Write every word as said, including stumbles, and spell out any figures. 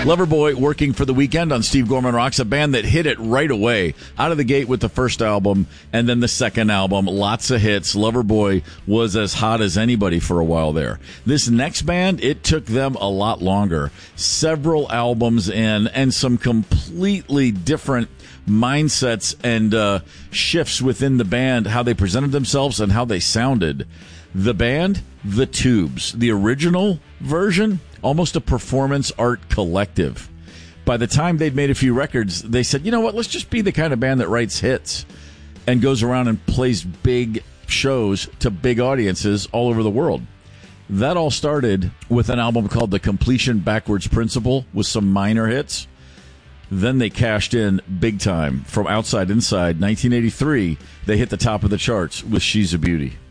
Loverboy working for the Weeknd on Steve Gorman Rocks, a band that hit it right away, out of the gate with the first album and then the second album. Lots of hits. Loverboy was as hot as anybody for a while there. This next band, it took them a lot longer. Several albums in and some completely different mindsets and uh, shifts within the band, how they presented themselves and how they sounded. The band, The Tubes, the original version, almost a performance art collective. By the time they'd made a few records, they said, you know what, let's just be the kind of band that writes hits and goes around and plays big shows to big audiences all over the world. That all started with an album called The Completion Backwards Principle with some minor hits. Then they cashed in big time from Outside Inside. nineteen eighty-three, they hit the top of the charts with She's a Beauty.